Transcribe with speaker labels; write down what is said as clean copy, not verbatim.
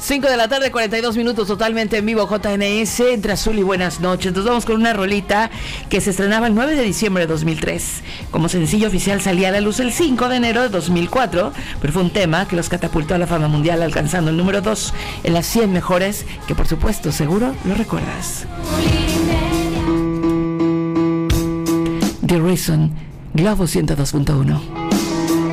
Speaker 1: 5 de la tarde, 42 minutos, totalmente en vivo, JNS, entre Azul y Buenas noches. Nos vamos con una rolita que se estrenaba el 9 de diciembre de 2003. Como sencillo oficial salía a la luz el 5 de enero de 2004, pero fue un tema que los catapultó a la fama mundial, alcanzando el número 2 en las 100 mejores, que por supuesto, seguro lo recuerdas. The Reason, Globo 102.1.